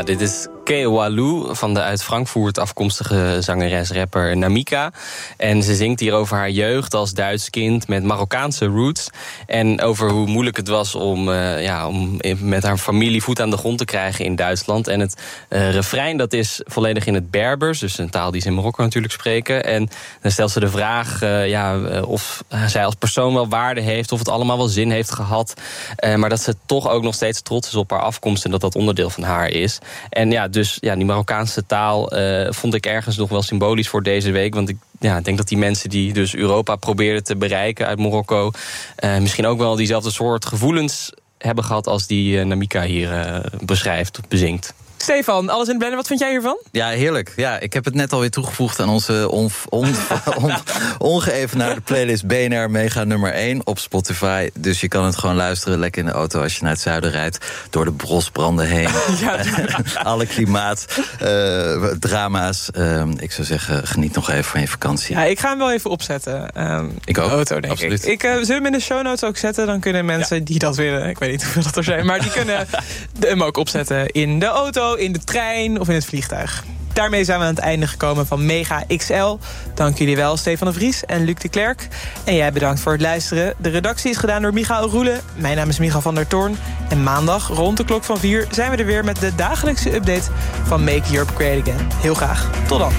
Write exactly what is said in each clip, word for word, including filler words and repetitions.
Ja, dit is Kewalu van de uit Frankfurt afkomstige zangeres-rapper Namika. En ze zingt hier over haar jeugd als Duits kind met Marokkaanse roots. En over hoe moeilijk het was om, uh, ja, om met haar familie voet aan de grond te krijgen in Duitsland. En het uh, refrein dat is volledig in het Berbers, dus een taal die ze in Marokko natuurlijk spreken. En dan stelt ze de vraag uh, ja, of zij als persoon wel waarde heeft, of het allemaal wel zin heeft gehad. Uh, maar dat ze toch ook nog steeds trots is op haar afkomst en dat dat onderdeel van haar is. En ja, dus ja, die Marokkaanse taal uh, vond ik ergens nog wel symbolisch voor deze week. Want ik ja, denk dat die mensen die dus Europa probeerden te bereiken uit Marokko Uh, misschien ook wel diezelfde soort gevoelens hebben gehad als die uh, Namika hier uh, beschrijft, bezingt. Stefan, alles in het blender, wat vind jij hiervan? Ja, heerlijk. Ja, ik heb het net alweer toegevoegd aan onze on, on, on, ongeëvenaarde playlist B N R Mega nummer één op Spotify. Dus je kan het gewoon luisteren, lekker in de auto als je naar het zuiden rijdt, door de brosbranden heen. Ja, alle klimaat, uh, drama's. Uh, ik zou zeggen, geniet nog even van je vakantie. Ja, ik ga hem wel even opzetten. Um, ik ook, de auto, denk absoluut. Ik. Ik, uh, zullen we hem in de show notes ook zetten? Dan kunnen mensen ja. die dat willen, ik weet niet hoeveel dat er zijn, maar die kunnen hem ook opzetten in de auto, in de trein of in het vliegtuig. Daarmee zijn we aan het einde gekomen van Mega X L. Dank jullie wel, Stefan de Vries en Luc de Klerk. En jij bedankt voor het luisteren. De redactie is gedaan door Michael Roelen. Mijn naam is Michael van der Toorn. En maandag rond de klok van vier zijn we er weer met de dagelijkse update van Make Europe Great Again. Heel graag. Tot dan.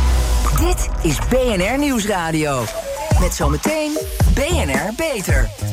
Dit is B N R Nieuwsradio. Met zometeen B N R Beter.